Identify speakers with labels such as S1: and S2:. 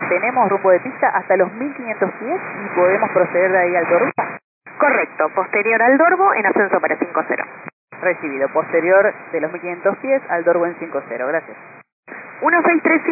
S1: tenemos rumbo de pista hasta los 1500 pies y podemos proceder de ahí al Dorbo.
S2: Correcto, posterior al Dorbo en ascenso para 5-0.
S1: Recibido, posterior de los 1500 pies al Dorbo en 5-0, gracias.
S2: 1635.